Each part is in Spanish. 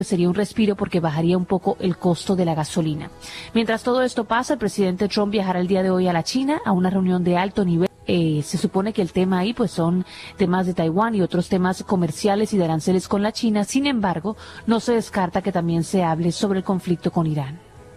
sería un respiro porque bajaría un poco el costo de la gasolina. Mientras todo esto pasa, el presidente Trump viajará el día de hoy a la China a una reunión de alto nivel. Se supone que el tema ahí pues son temas de Taiwán y otros temas comerciales y de aranceles con la China. Sin embargo, no se descarta que también se hable sobre el conflicto con Irán.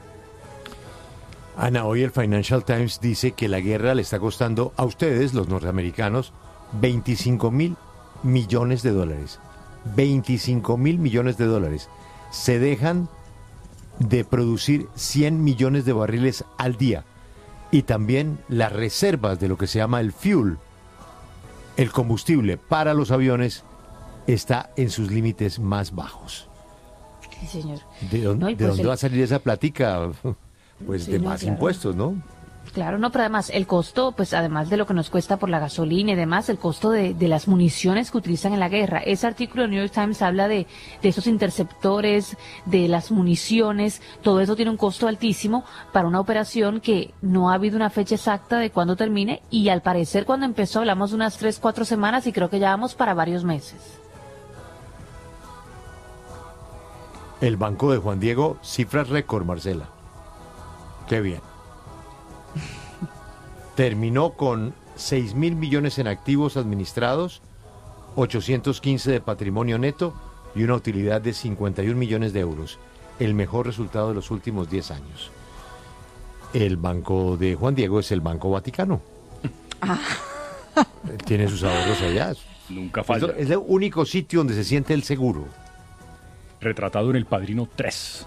Ana, hoy el Financial Times dice que la guerra le está costando a ustedes, los norteamericanos, 25.000 millones de dólares. 25.000 millones de dólares. Se dejan de producir 100 millones de barriles al día. Y también las reservas de lo que se llama el fuel, el combustible para los aviones, está en sus límites más bajos. Sí, señor. ¿De dónde va a salir esa plática? Pues sí, de más impuestos, ¿no? Claro, no, pero además el costo, pues además de lo que nos cuesta por la gasolina y demás, el costo de las municiones que utilizan en la guerra. Ese artículo del New York Times habla de esos interceptores, de las municiones, todo eso tiene un costo altísimo para una operación que no ha habido una fecha exacta de cuándo termine y al parecer cuando empezó hablamos de unas 3-4 semanas y creo que ya vamos para varios meses. El Banco de Juan Diego, cifras récord, Marcela. Qué bien. Terminó con 6.000 millones en activos administrados, 815 de patrimonio neto y una utilidad de 51 millones de euros. El mejor resultado de los últimos 10 años. El Banco de Juan Diego es el Banco Vaticano. Tiene sus ahorros allá. Nunca falla. Es el único sitio donde se siente el seguro. Retratado en El Padrino 3.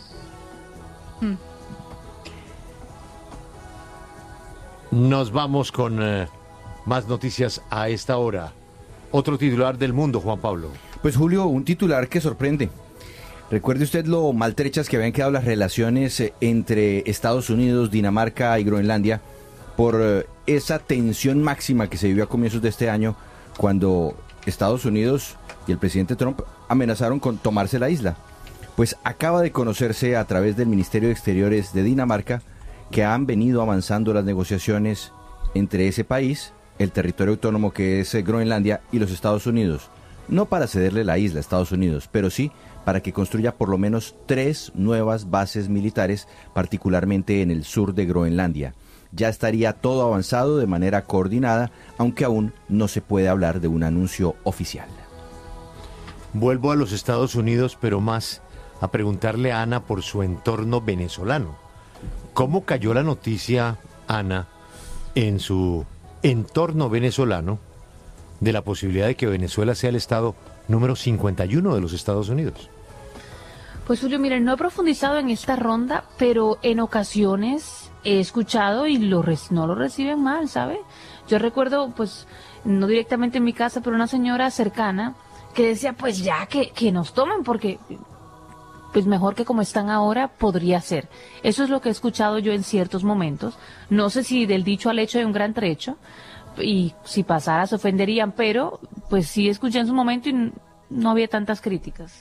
Nos vamos con más noticias a esta hora. Otro titular del mundo, Juan Pablo. Pues Julio, un titular que sorprende. Recuerde usted lo maltrechas que habían quedado las relaciones entre Estados Unidos, Dinamarca y Groenlandia por esa tensión máxima que se vivió a comienzos de este año cuando Estados Unidos y el presidente Trump amenazaron con tomarse la isla. Pues acaba de conocerse a través del Ministerio de Exteriores de Dinamarca que han venido avanzando las negociaciones entre ese país, el territorio autónomo que es Groenlandia, y los Estados Unidos. No para cederle la isla a Estados Unidos, pero sí para que construya por lo menos 3 nuevas bases militares, particularmente en el sur de Groenlandia. Ya estaría todo avanzado de manera coordinada, aunque aún no se puede hablar de un anuncio oficial. Vuelvo a los Estados Unidos, pero más a preguntarle a Ana por su entorno venezolano. ¿Cómo cayó la noticia, Ana, en su entorno venezolano de la posibilidad de que Venezuela sea el estado número 51 de los Estados Unidos? Pues Julio, miren, no he profundizado en esta ronda, pero en ocasiones he escuchado y no lo reciben mal, ¿sabe? Yo recuerdo, pues, no directamente en mi casa, pero una señora cercana que decía, pues ya que nos tomen, porque pues mejor que como están ahora podría ser. Eso es lo que he escuchado yo en ciertos momentos. No sé si del dicho al hecho hay un gran trecho, y si pasara se ofenderían, pero pues sí escuché en su momento y no había tantas críticas.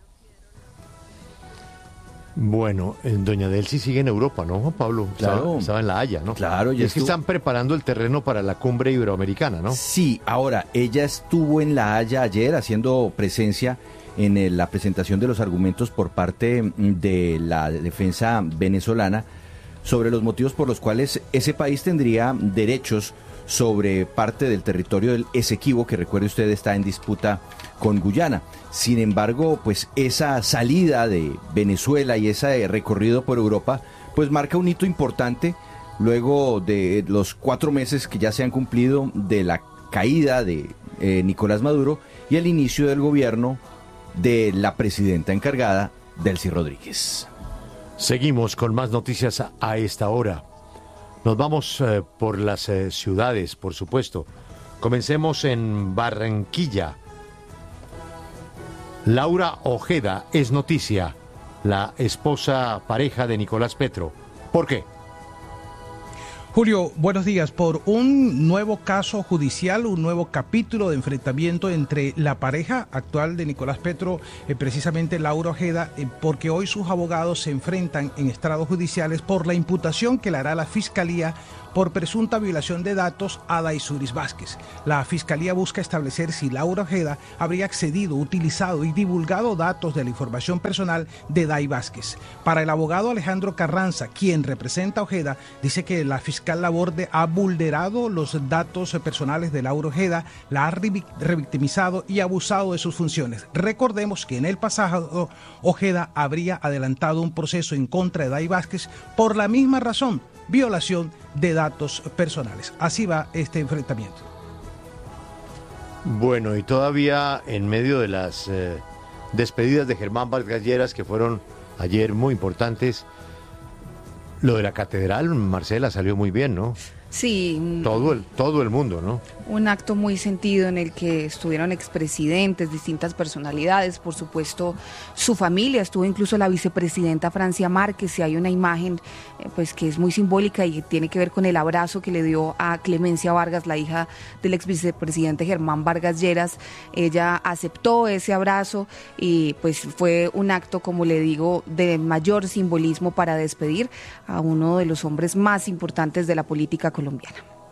Bueno, doña Delcy sigue en Europa, ¿no, Juan Pablo? Claro. Estaba en La Haya, ¿no? Claro. Y es que están preparando el terreno para la cumbre iberoamericana, ¿no? Sí, ahora, ella estuvo en La Haya ayer haciendo presencia en la presentación de los argumentos por parte de la defensa venezolana sobre los motivos por los cuales ese país tendría derechos sobre parte del territorio del Esequibo, que recuerde usted está en disputa con Guyana. Sin embargo, pues esa salida de Venezuela y ese recorrido por Europa, pues marca un hito importante luego de los 4 meses que ya se han cumplido de la caída de Nicolás Maduro y el inicio del gobierno de la presidenta encargada, Delcy Rodríguez. Seguimos con más noticias a esta hora. Nos vamos por las ciudades, por supuesto. Comencemos en Barranquilla. Laura Ojeda es noticia, la esposa pareja de Nicolás Petro. ¿Por qué? Julio, buenos días. Por un nuevo caso judicial, un nuevo capítulo de enfrentamiento entre la pareja actual de Nicolás Petro, precisamente Laura Ojeda, porque hoy sus abogados se enfrentan en estrados judiciales por la imputación que le hará la Fiscalía por presunta violación de datos a Daisuris Vázquez. La Fiscalía busca establecer si Laura Ojeda habría accedido, utilizado y divulgado datos de la información personal de Dai Vázquez. Para el abogado Alejandro Carranza, quien representa a Ojeda, dice que la fiscal Laborde ha vulnerado los datos personales de Laura Ojeda, la ha revictimizado y abusado de sus funciones. Recordemos que en el pasado Ojeda habría adelantado un proceso en contra de Dai Vázquez por la misma razón, violación de datos personales. Así va este enfrentamiento. Bueno, y todavía en medio de las despedidas de Germán Vargas Lleras, que fueron ayer muy importantes, lo de la catedral, Marcela, salió muy bien, ¿no? Sí. Todo el mundo, ¿no? Un acto muy sentido en el que estuvieron expresidentes, distintas personalidades, por supuesto su familia, estuvo incluso la vicepresidenta Francia Márquez, y hay una imagen pues que es muy simbólica y que tiene que ver con el abrazo que le dio a Clemencia Vargas, la hija del ex vicepresidente Germán Vargas Lleras. Ella aceptó ese abrazo y pues fue un acto, como le digo, de mayor simbolismo para despedir a uno de los hombres más importantes de la política colombiana.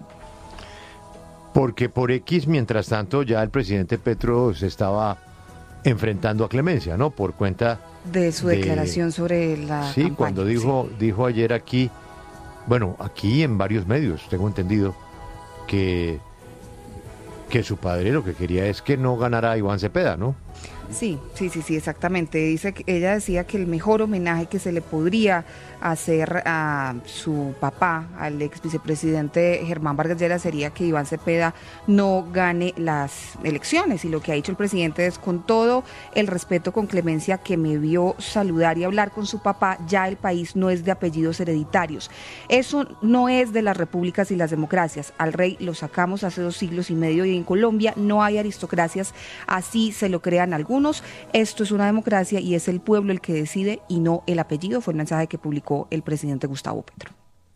Porque por X, mientras tanto, ya el presidente Petro se estaba enfrentando a Clemencia, ¿no? Por cuenta de su declaración sobre la sí, campaña, cuando dijo ayer aquí, bueno, aquí en varios medios, tengo entendido, que su padre lo que quería es que no ganara Iván Cepeda, ¿no? Sí, exactamente. Ella decía que el mejor homenaje que se le podría hacer a su papá, al ex vicepresidente Germán Vargas Lleras, sería que Iván Cepeda no gane las elecciones. Y lo que ha dicho el presidente es: con todo el respeto, con Clemencia, que me vio saludar y hablar con su papá, ya el país no es de apellidos hereditarios. Eso no es de las repúblicas y las democracias. Al rey lo sacamos hace 2 siglos y medio y en Colombia no hay aristocracias, así se lo crean algunos. Esto es una democracia y es el pueblo el que decide y no el apellido, fue el mensaje que publicó el presidente Gustavo Petro.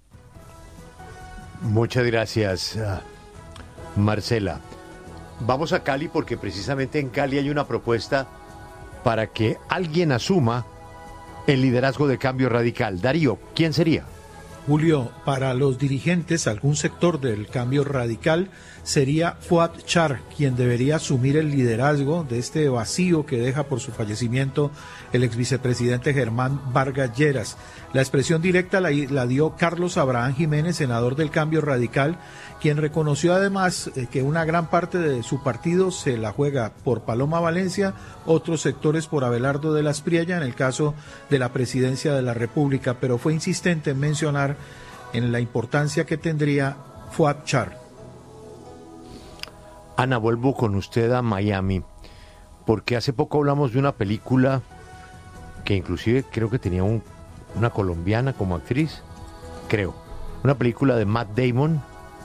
Muchas gracias, Marcela. Vamos a Cali porque precisamente en Cali hay una propuesta para que alguien asuma el liderazgo de Cambio Radical. Darío, ¿quién sería? Julio, para los dirigentes, algún sector del Cambio Radical, sería Fuad Char quien debería asumir el liderazgo de este vacío que deja por su fallecimiento el ex vicepresidente Germán Vargas Lleras. La expresión directa la dio Carlos Abraham Jiménez, senador del Cambio Radical, quien reconoció además que una gran parte de su partido se la juega por Paloma Valencia, otros sectores por Abelardo de la Espriella en el caso de la presidencia de la República, pero fue insistente en mencionar en la importancia que tendría Fuad Char. Ana, vuelvo con usted a Miami, porque hace poco hablamos de una película que inclusive creo que tenía una colombiana como actriz, creo, una película de Matt Damon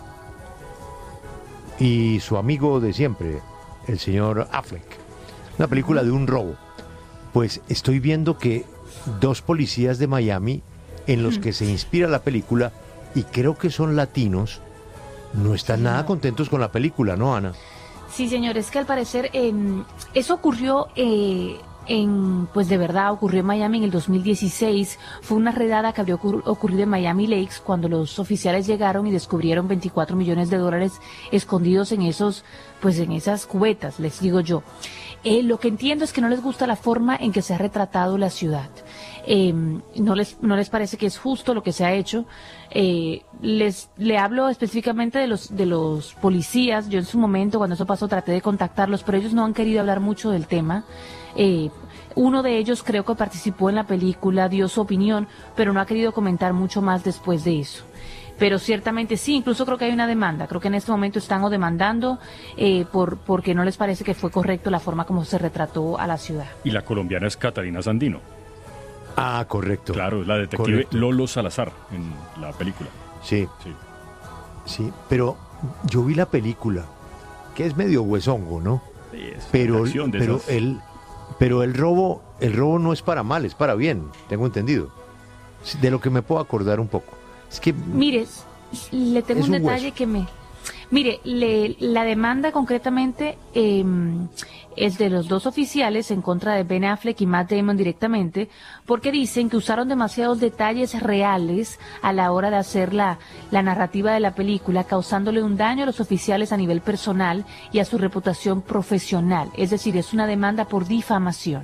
y su amigo de siempre, el señor Affleck, una película de un robo. Pues estoy viendo que 2 policías de Miami en los que se inspira la película, y creo que son latinos, no están nada contentos con la película, ¿no, Ana? Sí, señor, es que al parecer eso ocurrió pues de verdad ocurrió en Miami en el 2016. Fue una redada que había ocurrido en Miami Lakes cuando los oficiales llegaron y descubrieron $24 millones escondidos en esas cubetas, les digo yo. Lo que entiendo es que no les gusta la forma en que se ha retratado la ciudad. No les parece que es justo lo que se ha hecho. Le hablo específicamente de los policías. Yo en su momento, cuando eso pasó, traté de contactarlos, pero ellos no han querido hablar mucho del tema. Uno de ellos creo que participó en la película, dio su opinión, pero no ha querido comentar mucho más después de eso. Pero ciertamente sí, incluso creo que hay una demanda. Creo que en este momento están demandando porque no les parece que fue correcto la forma como se retrató a la ciudad. Y la colombiana es Catalina Sandino. Ah, correcto. Claro, es la detective correcto. Lolo Salazar en la película. Sí, pero yo vi la película, que es medio huesongo, ¿no? Sí, es pero una acción de pero esas. pero el robo no es para mal, es para bien, tengo entendido. De lo que me puedo acordar un poco. Es que mire, le tengo un detalle hueso. que la demanda concretamente es de los dos oficiales en contra de Ben Affleck y Matt Damon directamente, porque dicen que usaron demasiados detalles reales a la hora de hacer la narrativa de la película, causándole un daño a los oficiales a nivel personal y a su reputación profesional. Es decir, es una demanda por difamación.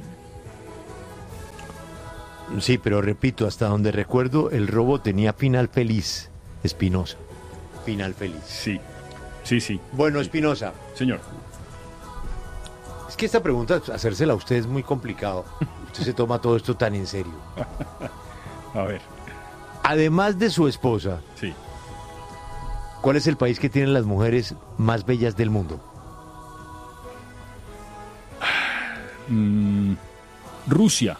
Sí, pero repito, hasta donde recuerdo, el robo tenía final feliz, Espinosa. Final feliz. Sí. Bueno, Espinosa. Señor. Es que esta pregunta, hacérsela a usted es muy complicado. Usted se toma todo esto tan en serio. A ver. Además de su esposa, Sí. ¿cuál es el país que tiene las mujeres más bellas del mundo? Rusia.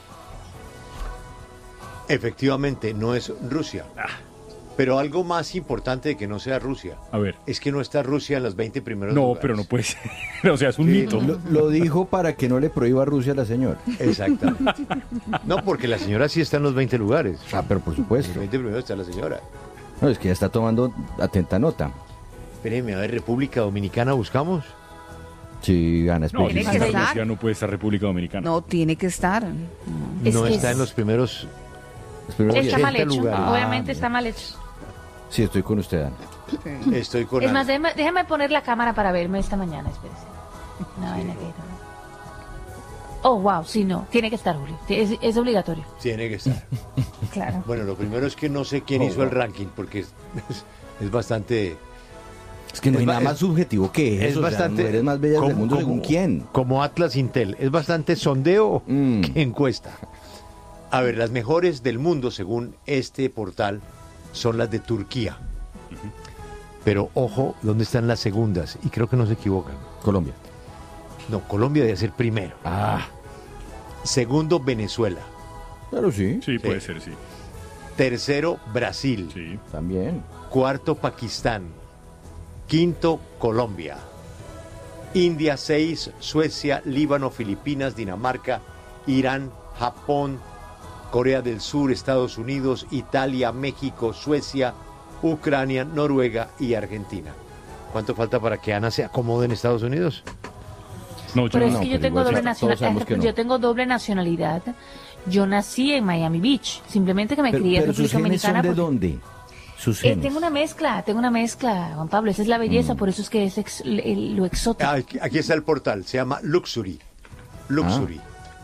Efectivamente, no es Rusia. Pero algo más importante de que no sea Rusia A ver. es que no está Rusia en los 20 primeros No, lugares. pero no puede ser. O sea, es un mito. Lo dijo para que no le prohíba a Rusia a la señora. Exactamente. No, porque la señora sí está en los 20 lugares. Ah, pero por En supuesto. los 20 primeros está la señora. No, es que ya está tomando atenta nota. Espéreme, a ver, República Dominicana buscamos. Sí, Ana, No, Tiene si que está estar. Rusia no puede estar República Dominicana. No, tiene que estar. Es No que está es- en los primeros. Espero Está bien. mal 80 hecho, lugares. obviamente está mal hecho. Sí, estoy con usted, Ana. Estoy con Es Ana. más, déjame poner la cámara para verme esta mañana, espérese. Una vaina que... Oh, wow, sí, no, tiene que estar, Julio. Es obligatorio. Tiene que estar. Claro. Bueno, lo primero es que no sé quién hizo el ranking, porque es bastante. Es que no hay Es nada ba- más subjetivo que eso. Es o sea, bastante. mujeres más bellas del mundo, ¿según quién? Como Atlas Intel. Es bastante sondeo que encuesta. A ver, las mejores del mundo, según este portal, son las de Turquía. Pero ojo, ¿dónde están las segundas? Y creo que no se equivocan. Colombia. No, Colombia debe ser primero. Ah, Segundo, Venezuela. claro, sí. Sí, puede ser, sí. Tercero, Brasil. Sí. También. Cuarto, Pakistán. Quinto, Colombia. India, 6, Suecia, Líbano, Filipinas, Dinamarca, Irán, Japón, Corea del Sur, Estados Unidos, Italia, México, Suecia, Ucrania, Noruega y Argentina. ¿Cuánto falta para que Ana se acomode en Estados Unidos? No, yo Pero es no. que yo pero tengo igual doble todos sabemos que nacionalidad. no. Yo tengo doble nacionalidad. Yo nací en Miami Beach. Simplemente que me Pero, crié en pero sus República genes son Dominicana. de porque- dónde? Sus genes. Tengo una mezcla, Juan Pablo. Esa es la belleza, por eso es que es lo exótico. Aquí está el portal, se llama Luxury. Luxury.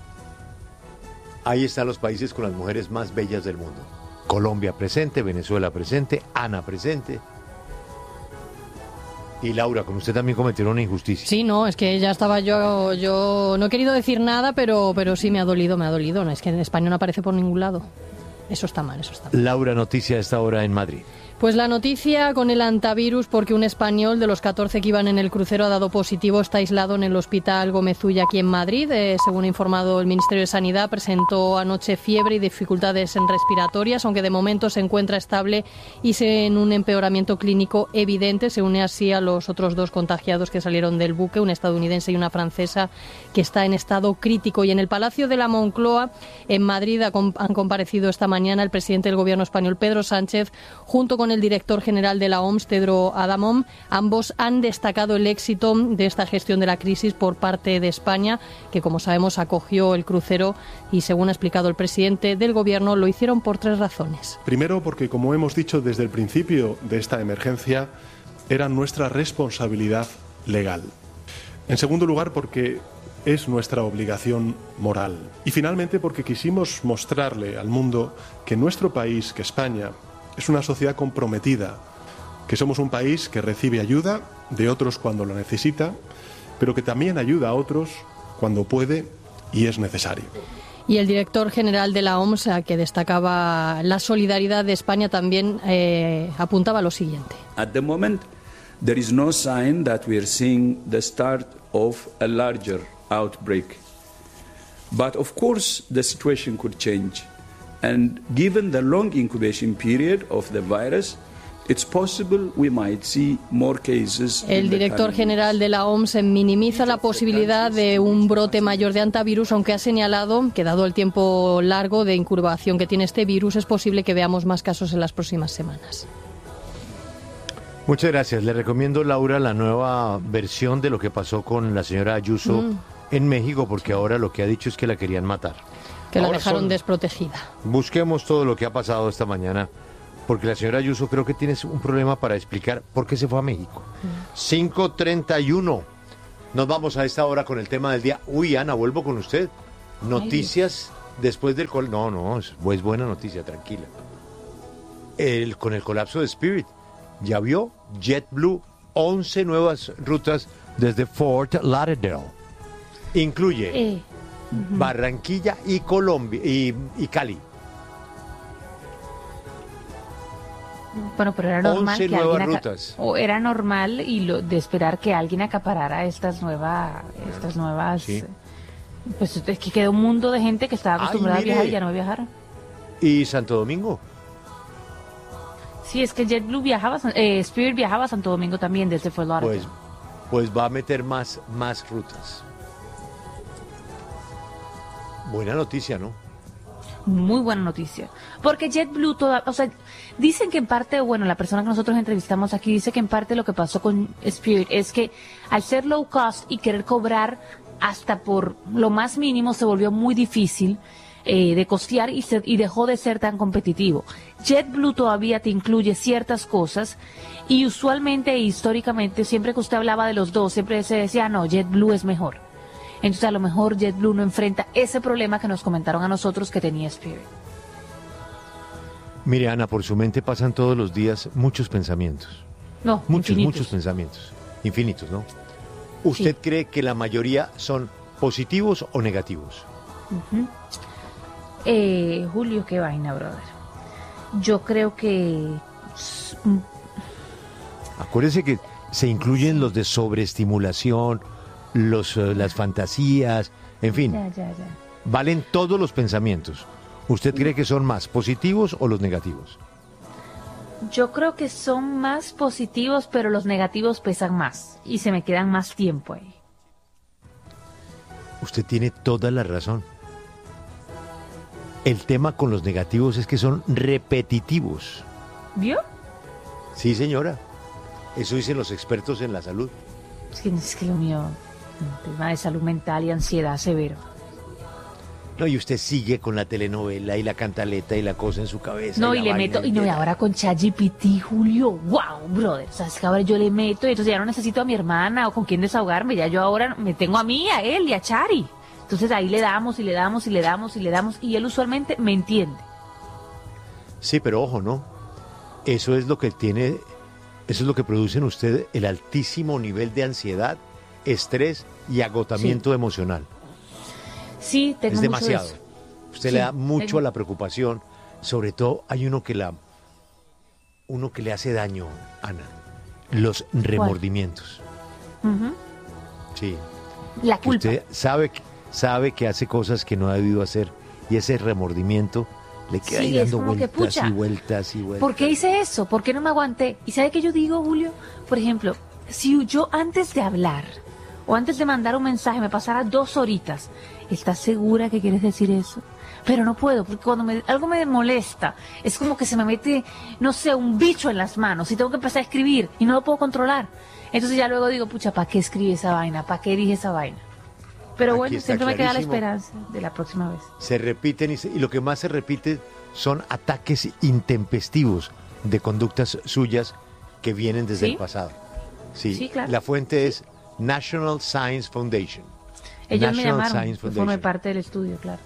Ahí están los países con las mujeres más bellas del mundo. Colombia presente, Venezuela presente, Ana presente. Y Laura, con usted también cometieron una injusticia. Sí, no, es que ya estaba yo no he querido decir nada, pero sí me ha dolido. No, es que en España no aparece por ningún lado. Eso está mal, eso está mal. Laura, noticia a esta hora en Madrid. Pues la noticia con el antivirus, porque un español de los 14 que iban en el crucero ha dado positivo, está aislado en el Hospital Gómez-Ulla aquí en Madrid. Según ha informado el Ministerio de Sanidad, presentó anoche fiebre y dificultades respiratorias, aunque de momento se encuentra estable y en un empeoramiento clínico evidente. Se une así a los otros dos contagiados que salieron del buque, un estadounidense y una francesa, que está en estado crítico. Y en el Palacio de la Moncloa, en Madrid, han comparecido esta mañana el presidente del Gobierno español, Pedro Sánchez, junto con el director general de la OMS, Tedros Adhanom. Ambos han destacado el éxito de esta gestión de la crisis por parte de España, que como sabemos acogió el crucero y, según ha explicado el presidente del Gobierno, lo hicieron por 3 razones. Primero, porque como hemos dicho desde el principio de esta emergencia, era nuestra responsabilidad legal. En segundo lugar, porque es nuestra obligación moral. Y finalmente, porque quisimos mostrarle al mundo que nuestro país, que España, es una sociedad comprometida, que somos un país que recibe ayuda de otros cuando lo necesita, pero que también ayuda a otros cuando puede y es necesario. Y el director general de la OMS, que destacaba la solidaridad de España, también apuntaba lo siguiente. At the moment, there is no sign that we are seeing the start of a larger outbreak. But of course, the situation could change. And given the long incubation period of the virus, it's possible we might see more cases. El director general de la OMS minimiza la posibilidad de un brote mayor de antivirus, aunque ha señalado que, dado el tiempo largo de incubación que tiene este virus, es posible que veamos más casos en las próximas semanas. Muchas gracias. Le recomiendo, Laura, la nueva versión de lo que pasó con la señora Ayuso en México porque ahora lo que ha dicho es que la querían matar. Que la Ahora dejaron desprotegida. Busquemos todo lo que ha pasado esta mañana, porque la señora Ayuso creo que tiene un problema para explicar por qué se fue a México. 5:31. Nos vamos a esta hora con el tema del día. Uy, Ana, vuelvo con usted. Noticias después del... No, es buena noticia, tranquila. Con el colapso de Spirit. ¿Ya vio? JetBlue, 11 nuevas rutas desde Fort Lauderdale. Incluye Barranquilla y Colombia y Cali. Bueno, pero era normal 11 que nuevas alguien rutas. o era normal de esperar que alguien acaparara estas nuevas Sí. pues es que quedó un mundo de gente que estaba acostumbrada a mire. viajar y ya no viajaron. ¿Y Santo Domingo? Sí, es que JetBlue Spirit viajaba a Santo Domingo también desde Fort Lauderdale. Pues va a meter más rutas. Buena noticia, ¿no? Muy buena noticia. Porque JetBlue, dicen que en parte, bueno, la persona que nosotros entrevistamos aquí dice que en parte lo que pasó con Spirit es que al ser low cost y querer cobrar hasta por lo más mínimo se volvió muy difícil de costear y dejó de ser tan competitivo. JetBlue todavía te incluye ciertas cosas y usualmente e históricamente siempre que usted hablaba de los dos siempre se decía, no, JetBlue es mejor. Entonces a lo mejor JetBlue no enfrenta ese problema que nos comentaron a nosotros que tenía Spirit. Mire, Ana, por su mente pasan todos los días muchos pensamientos. No, Muchos pensamientos. Infinitos, ¿no? ¿Usted cree que la mayoría son positivos o negativos? Julio, qué vaina, brother. Yo creo que... Acuérdese que se incluyen los de sobreestimulación, las fantasías, en fin. Ya. Valen todos los pensamientos. ¿Usted cree que son más positivos o los negativos? Yo creo que son más positivos, pero los negativos pesan más y se me quedan más tiempo ahí. Usted tiene toda la razón. El tema con los negativos es que son repetitivos. ¿Vio? Sí, señora. Eso dicen los expertos en la salud. Es que lo mío, un tema de salud mental y ansiedad severo. No, y usted sigue con la telenovela y la cantaleta y la cosa en su cabeza. No, y la le vaina meto, y no, y ahora con ChatGPT, Julio, wow, brother. O sea, es que ahora yo le meto y entonces ya no necesito a mi hermana o con quién desahogarme, ya yo ahora me tengo a mí, a él y a Chari. Entonces ahí le damos y le damos y le damos y le damos y él usualmente me entiende. Sí, pero ojo, ¿no? Eso es lo que produce en usted el altísimo nivel de ansiedad, estrés y agotamiento emocional. Sí, tengo Es demasiado. mucho de eso. Usted Sí, le da mucho tengo. a la preocupación. Sobre todo hay uno que le hace daño, Ana. Los remordimientos. Ujú. Sí. La Que culpa. usted sabe que hace cosas que no ha debido hacer y ese remordimiento le queda ahí Sí, es dando como que, vueltas pucha, y vueltas y vueltas. ¿Por qué hice eso? ¿Por qué no me aguanté? ¿Y sabe qué yo digo, Julio? Por ejemplo, si yo antes de hablar o antes de mandar un mensaje me pasara 2 horitas, ¿estás segura que quieres decir eso? Pero no puedo, porque cuando algo me molesta, es como que se me mete, no sé, un bicho en las manos y tengo que empezar a escribir y no lo puedo controlar. Entonces ya luego digo, pucha, ¿para qué escribí esa vaina? ¿Para qué dije esa vaina? Pero Aquí bueno, está siempre me queda la clarísimo. esperanza de la próxima vez. Se repiten y lo que más se repite son ataques intempestivos de conductas suyas que vienen desde ¿Sí? el pasado. Sí, Sí, claro. La fuente es National Science Foundation. Ellos me National llamaron, Science yo formé Foundation. parte del estudio, claro.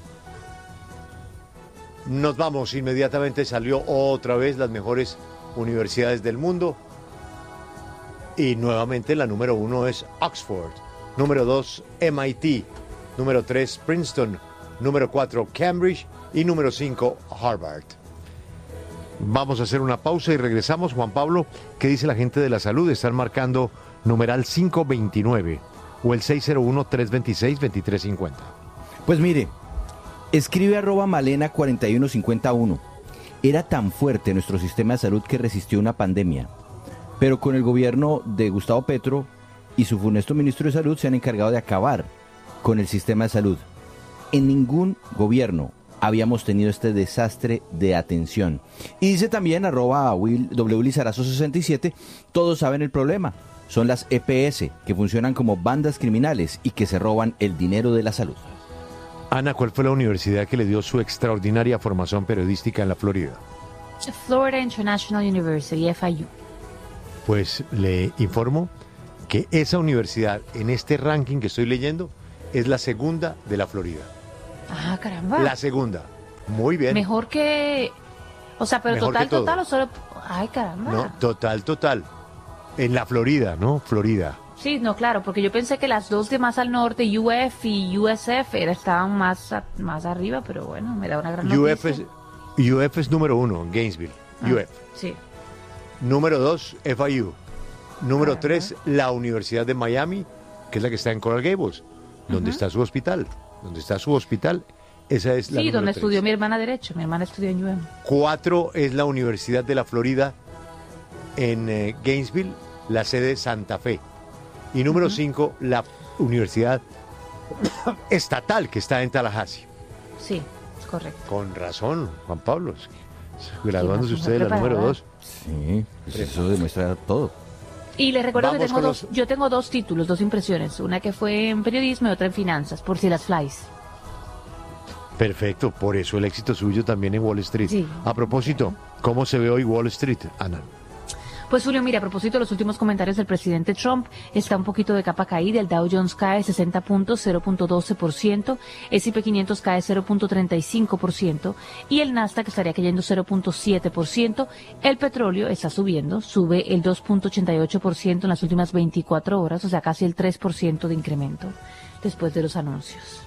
Nos vamos, inmediatamente salió otra vez las mejores universidades del mundo. Y nuevamente la número 1 es Oxford, número 2 MIT, número 3 Princeton, número 4 Cambridge y número 5 Harvard. Vamos a hacer una pausa y regresamos. Juan Pablo, ¿qué dice la gente de la salud? Están marcando numeral 529 o el 601-326-2350. Pues mire, escribe @malena4151. Era tan fuerte nuestro sistema de salud que resistió una pandemia. Pero con el gobierno de Gustavo Petro y su funesto ministro de Salud se han encargado de acabar con el sistema de salud. En ningún gobierno habíamos tenido este desastre de atención. Y dice también @WLizarazo67, todos saben el problema. son las EPS, que funcionan como bandas criminales y que se roban el dinero de la salud. Ana, ¿cuál fue la universidad que le dio su extraordinaria formación periodística en la Florida? Florida International University, FIU. Pues le informo que esa universidad en este ranking que estoy leyendo es la segunda de la Florida. Ah, caramba. La segunda. Muy bien. Mejor que... O sea, pero Mejor total o solo... Ay, caramba. No, total. En la Florida, ¿no? Florida. Sí, no, claro, porque yo pensé que las dos de más al norte, UF y USF, estaban más arriba, pero bueno, me da una gran noticia. UF es número 1, Gainesville. UF. Sí. Número 2, FIU. Número 3, la Universidad de Miami, que es la que está en Coral Gables, donde está su hospital. Esa es la Sí, donde 3. estudió mi hermana Derecho. Mi hermana estudió en UM. 4 es la Universidad de la Florida en Gainesville, la sede Santa Fe. Y número 5, la Universidad Estatal, que está en Tallahassee. Sí, es correcto. Con razón, Juan Pablo. Graduándose usted de la número 2. Sí, pues eso demuestra todo. Y les recuerdo Vamos que yo tengo 2 títulos, 2 impresiones. Una que fue en periodismo y otra en finanzas, por si las flies. Perfecto, por eso el éxito suyo también en Wall Street. Sí. A propósito, ¿cómo se ve hoy Wall Street, Ana? Pues Julio, mira, a propósito de los últimos comentarios del presidente Trump, está un poquito de capa caída. El Dow Jones cae 60 puntos, 0.12%, S&P 500 cae 0.35% y el Nasdaq estaría cayendo 0.7%. El petróleo está subiendo, sube el 2.88% en las últimas 24 horas, o sea, casi el 3% de incremento después de los anuncios.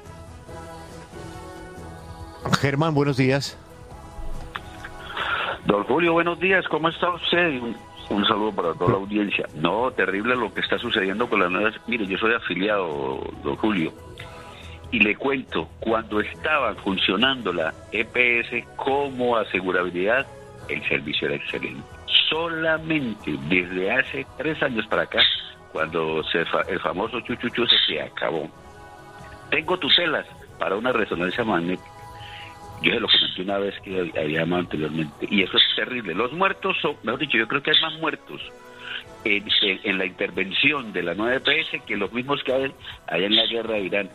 Germán, buenos días. Don Julio, buenos días, ¿cómo está usted? Un saludo para toda la audiencia. No, terrible lo que está sucediendo con las nuevas... Mire, yo soy afiliado, don Julio, y le cuento, cuando estaba funcionando la EPS como asegurabilidad, el servicio era excelente. Solamente desde hace 3 años para acá, cuando el famoso chuchuchu se acabó. Tengo tutelas para una resonancia magnética. Yo se lo comenté una vez que había llamado anteriormente, y eso es terrible. Los muertos son, mejor dicho, yo creo que hay más muertos en la intervención de la nueva EPS que los mismos que hay allá en la guerra de Irán.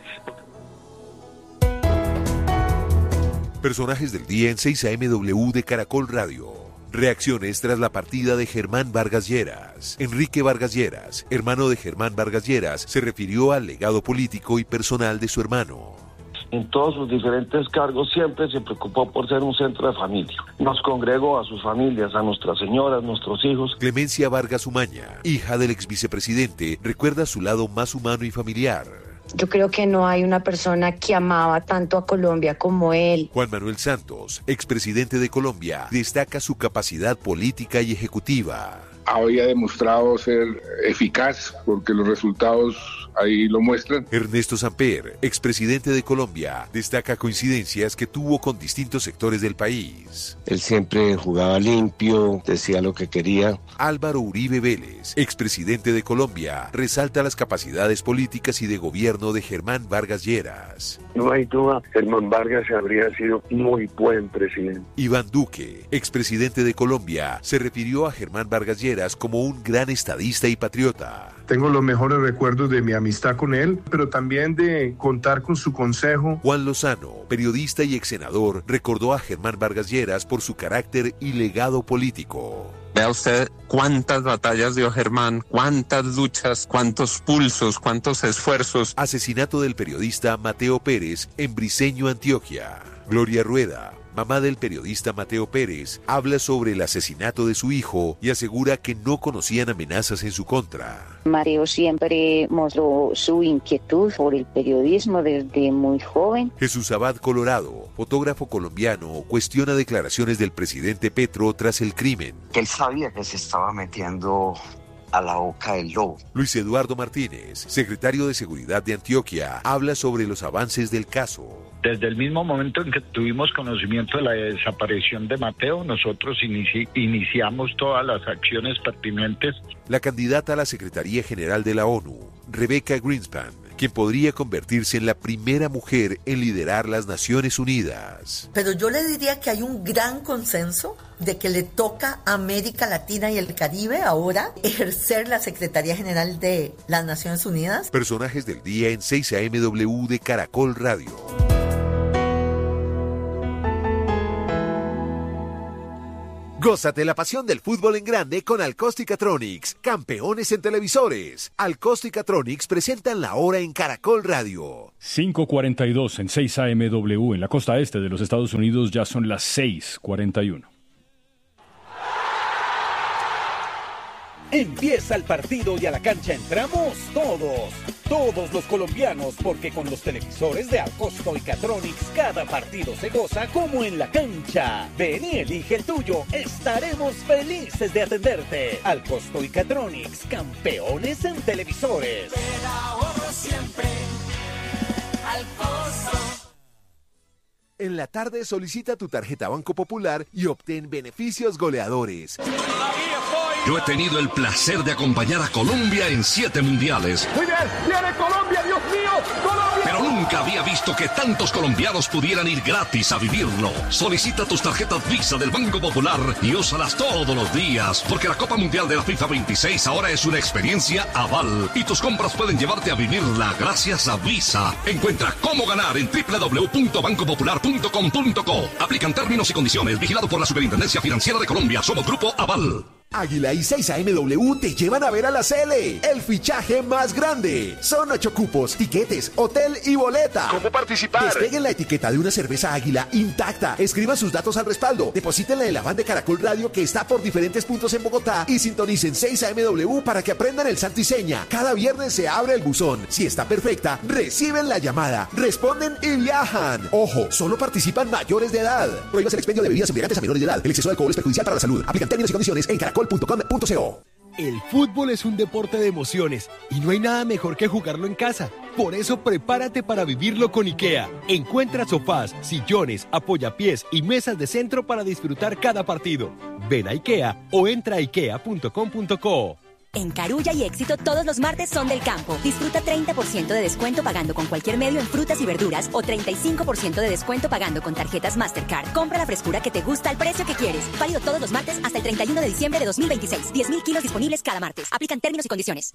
Personajes del día en 6 AMW de Caracol Radio. Reacciones tras la partida de Germán Vargas Lleras. Enrique Vargas Lleras, hermano de Germán Vargas Lleras, se refirió al legado político y personal de su hermano. En todos sus diferentes cargos siempre se preocupó por ser un centro de familia. Nos congregó a sus familias, a nuestras señoras, nuestros hijos. Clemencia Vargas Umaña, hija del exvicepresidente, recuerda su lado más humano y familiar. Yo creo que no hay una persona que amaba tanto a Colombia como él. Juan Manuel Santos, expresidente de Colombia, destaca su capacidad política y ejecutiva. Había demostrado ser eficaz porque los resultados ahí lo muestran. Ernesto Samper, expresidente de Colombia, destaca coincidencias que tuvo con distintos sectores del país. Él siempre jugaba limpio, decía lo que quería. Álvaro Uribe Vélez, expresidente de Colombia, resalta las capacidades políticas y de gobierno de Germán Vargas Lleras. No hay duda, Germán Vargas habría sido muy buen presidente. Iván Duque, expresidente de Colombia, se refirió a Germán Vargas Lleras como un gran estadista y patriota. Tengo los mejores recuerdos de mi amistad con él, pero también de contar con su consejo. Juan Lozano, periodista y ex senador, recordó a Germán Vargas Lleras por su carácter y legado político. Vea usted cuántas batallas dio Germán, cuántas luchas, cuántos pulsos, cuántos esfuerzos. Asesinato del periodista Mateo Pérez en Briceño, Antioquia. Gloria Rueda, mamá del periodista Mateo Pérez, habla sobre el asesinato de su hijo y asegura que no conocían amenazas en su contra. Mateo siempre mostró su inquietud por el periodismo desde muy joven. Jesús Abad Colorado, fotógrafo colombiano, cuestiona declaraciones del presidente Petro tras el crimen. Él sabía que se estaba metiendo a la boca del lobo. Luis Eduardo Martínez, secretario de Seguridad de Antioquia, habla sobre los avances del caso. Desde el mismo momento en que tuvimos conocimiento de la desaparición de Mateo, nosotros iniciamos todas las acciones pertinentes. La candidata a la Secretaría General de la ONU, Rebecca Greenspan, quien podría convertirse en la primera mujer en liderar las Naciones Unidas. Pero yo le diría que hay un gran consenso de que le toca a América Latina y el Caribe ahora ejercer la Secretaría General de las Naciones Unidas. Personajes del día en 6 AMW de Caracol Radio. Gózate la pasión del fútbol en grande con Alcosticatronics, campeones en televisores. Alcosticatronics presentan la hora en Caracol Radio. 5:42 en 6 AMW en la costa este de los Estados Unidos, ya son las 6:41. Empieza el partido y a la cancha entramos todos los colombianos, porque con los televisores de Alcosticatronics cada partido se goza como en la cancha. Ven y elige el tuyo, estaremos felices de atenderte. Alcosticatronics, campeones en televisores. Pero ahorro siempre al costo. En la tarde solicita tu tarjeta Banco Popular y obtén beneficios goleadores. Yo he tenido el placer de acompañar a Colombia en 7 mundiales. Muy bien, viene Colombia, Dios mío, Colombia. Pero nunca había visto que tantos colombianos pudieran ir gratis a vivirlo. Solicita tus tarjetas Visa del Banco Popular y úsalas todos los días, porque la Copa Mundial de la FIFA 26 ahora es una experiencia Aval y tus compras pueden llevarte a vivirla gracias a Visa. Encuentra cómo ganar en www.bancopopular.com.co. Aplican términos y condiciones. Vigilado por la Superintendencia Financiera de Colombia. Somos Grupo Aval. Águila y 6 AMW te llevan a ver a la Cele, el fichaje más grande. Son 8 cupos, tiquetes, hotel y boleta. ¿Cómo participar? Despeguen la etiqueta de una cerveza Águila intacta. Escriban sus datos al respaldo. Deposítenla en la van de Caracol Radio que está por diferentes puntos en Bogotá y sintonicen 6 AMW para que aprendan el santo y seña. Cada viernes se abre el buzón. Si está perfecta, reciben la llamada, responden y viajan. Ojo, solo participan mayores de edad. Prohíbas el expendio de bebidas embriagantes a menores de edad. El exceso de alcohol es perjudicial para la salud. Aplican términos y condiciones en caracol.com.co. El fútbol es un deporte de emociones y no hay nada mejor que jugarlo en casa. Por eso prepárate para vivirlo con IKEA. Encuentra sofás, sillones, apoyapiés y mesas de centro para disfrutar cada partido. Ven a IKEA o entra a ikea.com.co. En Carulla y Éxito todos los martes son del campo. Disfruta 30% de descuento pagando con cualquier medio en frutas y verduras o 35% de descuento pagando con tarjetas Mastercard. Compra la frescura que te gusta al precio que quieres. Válido todos los martes hasta el 31 de diciembre de 2026. 10.000 kilos disponibles cada martes. Aplican términos y condiciones.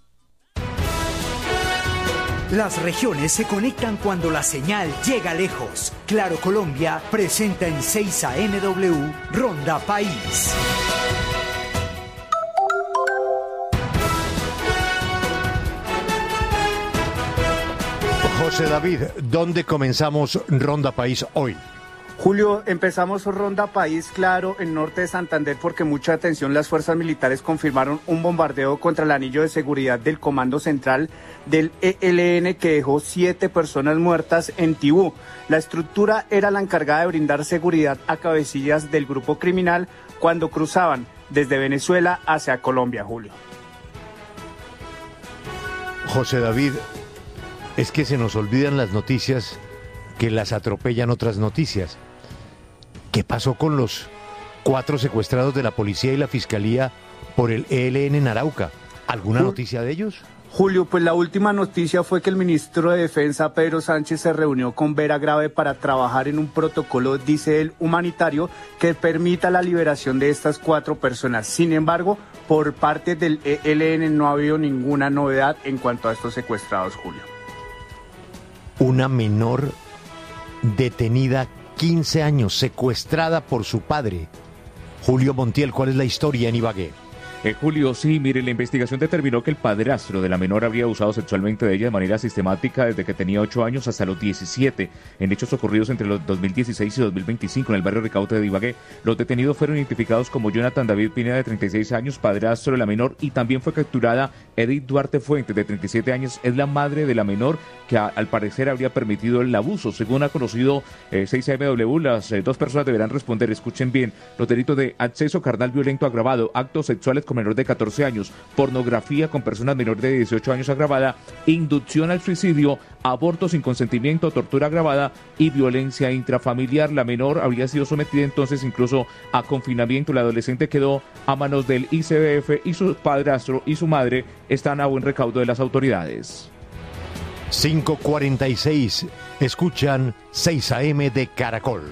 Las regiones se conectan cuando la señal llega lejos. Claro Colombia presenta en 6 AMW Ronda País. José David, ¿dónde comenzamos Ronda País hoy? Julio, empezamos Ronda País, claro, en norte de Santander, porque mucha atención, las fuerzas militares confirmaron un bombardeo contra el anillo de seguridad del Comando Central del ELN que dejó 7 personas muertas en Tibú. La estructura era la encargada de brindar seguridad a cabecillas del grupo criminal cuando cruzaban desde Venezuela hacia Colombia, Julio. José David, es que se nos olvidan las noticias que las atropellan otras noticias. ¿Qué pasó con los 4 secuestrados de la policía y la fiscalía por el ELN en Arauca? ¿Alguna noticia de ellos? Julio, pues la última noticia fue que el ministro de Defensa, Pedro Sánchez, se reunió con Vera Grave para trabajar en un protocolo, dice él, humanitario, que permita la liberación de estas 4 personas. Sin embargo, por parte del ELN no ha habido ninguna novedad en cuanto a estos secuestrados, Julio. Una menor detenida 15 años, secuestrada por su padre. Julio Montiel, ¿cuál es la historia en Ibagué? Julio, sí, mire, la investigación determinó que el padrastro de la menor habría abusado sexualmente de ella de manera sistemática desde que tenía 8 años hasta los 17, en hechos ocurridos entre los 2016 y 2025 en el barrio Ricaute de Ibagué. Los detenidos fueron identificados como Jonathan David Pineda, de 36 años, padrastro de la menor, y también fue capturada Edith Duarte Fuentes, de 37 años, es la madre de la menor, que al parecer habría permitido el abuso. Según ha conocido 6AMW, las 2 personas deberán responder, escuchen bien, los delitos de acceso carnal violento agravado, actos sexuales con menor de 14 años, pornografía con personas menores de 18 años agravada, inducción al suicidio, aborto sin consentimiento, tortura agravada y violencia intrafamiliar. La menor habría sido sometida entonces incluso a confinamiento. La adolescente quedó a manos del ICBF y su padrastro y su madre están a buen recaudo de las autoridades. 5:46. Escuchan 6 AM de Caracol.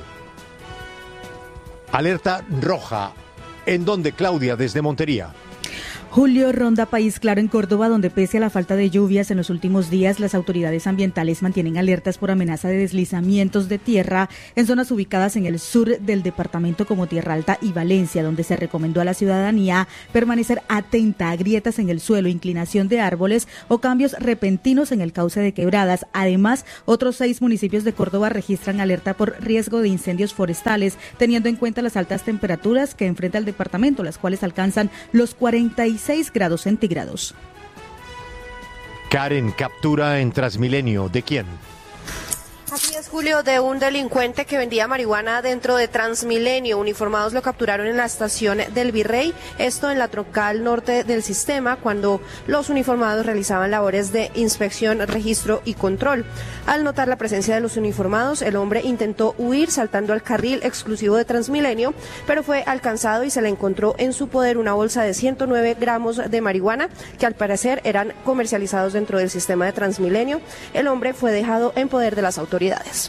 Alerta roja. ¿En dónde, Claudia, desde Montería? Julio, ronda país claro en Córdoba, donde pese a la falta de lluvias en los últimos días, las autoridades ambientales mantienen alertas por amenaza de deslizamientos de tierra en zonas ubicadas en el sur del departamento como Tierra Alta y Valencia, donde se recomendó a la ciudadanía permanecer atenta a grietas en el suelo, inclinación de árboles o cambios repentinos en el cauce de quebradas. Además, otros 6 municipios de Córdoba registran alerta por riesgo de incendios forestales, teniendo en cuenta las altas temperaturas que enfrenta el departamento, las cuales alcanzan los 46 grados centígrados. Karen, captura en Transmilenio. ¿De quién? Así es, Julio, de un delincuente que vendía marihuana dentro de Transmilenio. Uniformados lo capturaron en la estación del Virrey, esto en la troncal norte del sistema, cuando los uniformados realizaban labores de inspección, registro y control. Al notar la presencia de los uniformados, el hombre intentó huir saltando al carril exclusivo de Transmilenio, pero fue alcanzado y se le encontró en su poder una bolsa de 109 gramos de marihuana que al parecer eran comercializados dentro del sistema de Transmilenio. El hombre fue dejado en poder de las autoridades.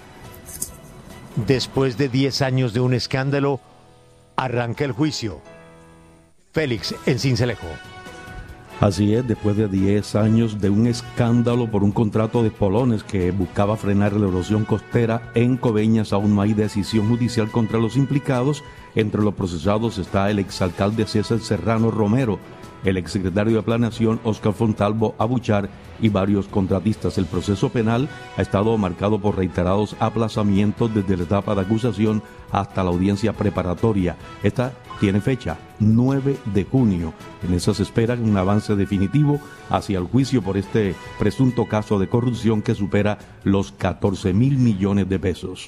Después de 10 años de un escándalo, arranca el juicio. Félix, en Sincelejo. Así es, después de 10 años de un escándalo por un contrato de Polones que buscaba frenar la erosión costera en Coveñas, aún no hay decisión judicial contra los implicados. Entre los procesados está el exalcalde César Serrano Romero, el exsecretario de Planeación Óscar Fontalvo Abuchar y varios contratistas. El proceso penal ha estado marcado por reiterados aplazamientos desde la etapa de acusación hasta la audiencia preparatoria. Esta tiene fecha 9 de junio. En esa se espera un avance definitivo hacia el juicio por este presunto caso de corrupción que supera los 14.000 millones de pesos.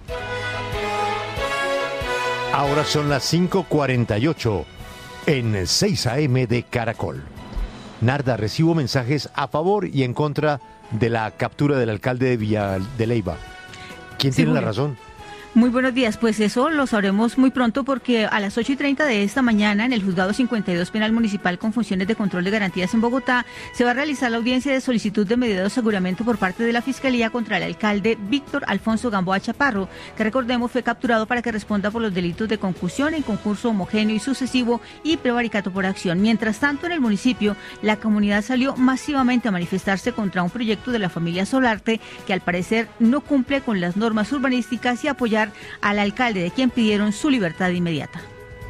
Ahora son las 5:48 en 6 AM de Caracol. Narda, recibo mensajes a favor y en contra de la captura del alcalde de Villa de Leyva. ¿Quién tiene la razón? Muy buenos días, pues eso lo sabremos muy pronto porque a las 8:30 de esta mañana en el Juzgado 52 Penal Municipal con funciones de control de garantías en Bogotá se va a realizar la audiencia de solicitud de medida de aseguramiento por parte de la Fiscalía contra el alcalde Víctor Alfonso Gamboa Chaparro, que recordemos fue capturado para que responda por los delitos de concusión en concurso homogéneo y sucesivo y prevaricato por acción. Mientras tanto, en el municipio, la comunidad salió masivamente a manifestarse contra un proyecto de la familia Solarte que al parecer no cumple con las normas urbanísticas y apoyar al alcalde, de quien pidieron su libertad inmediata.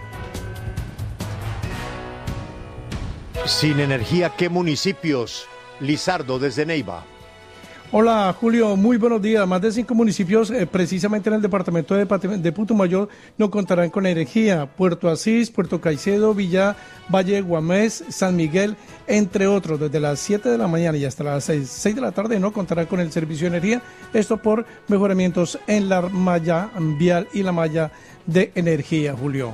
Sin energía, ¿qué municipios? Lizardo, desde Neiva. Hola Julio, muy buenos días. Más de 5 municipios, precisamente en el departamento de Putumayo, no contarán con energía. Puerto Asís, Puerto Caicedo, Villa, Valle de Guamés, San Miguel, entre otros. Desde las 7 de la mañana y hasta las 6 de la tarde no contarán con el servicio de energía. Esto por mejoramientos en la malla vial y la malla de energía, Julio.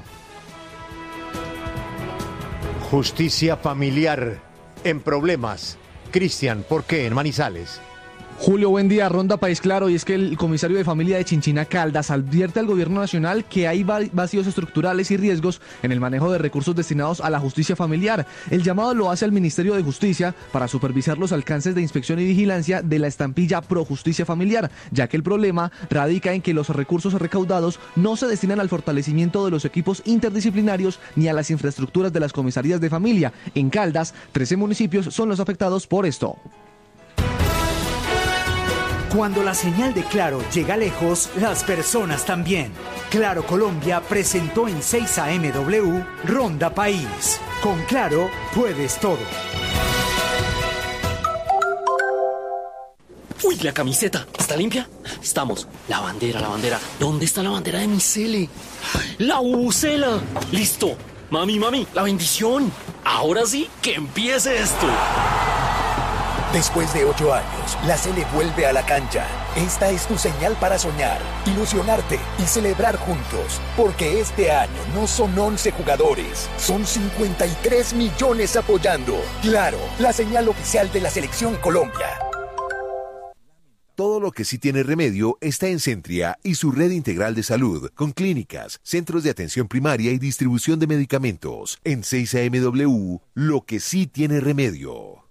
Justicia familiar en problemas. Cristian, ¿por qué en Manizales? Julio, buen día. Ronda País Claro, y es que el comisario de familia de Chinchina Caldas advierte al gobierno nacional que hay vacíos estructurales y riesgos en el manejo de recursos destinados a la justicia familiar. El llamado lo hace al Ministerio de Justicia para supervisar los alcances de inspección y vigilancia de la estampilla Pro Justicia Familiar, ya que el problema radica en que los recursos recaudados no se destinan al fortalecimiento de los equipos interdisciplinarios ni a las infraestructuras de las comisarías de familia. En Caldas, 13 municipios son los afectados por esto. Cuando la señal de Claro llega lejos, las personas también. Claro Colombia presentó en 6 AMW Ronda País. Con Claro puedes todo. Uy, la camiseta, ¿está limpia? Estamos. La bandera. ¿Dónde está la bandera de mi cele? ¡La bubucela! ¡Listo! Mami, la bendición. Ahora sí, que empiece esto. Después de 8 años, la Sele vuelve a la cancha. Esta es tu señal para soñar, ilusionarte y celebrar juntos. Porque este año no son 11 jugadores, son 53 millones apoyando. Claro, la señal oficial de la Selección Colombia. Todo lo que sí tiene remedio está en Centria y su red integral de salud, con clínicas, centros de atención primaria y distribución de medicamentos. En 6 AMW, lo que sí tiene remedio.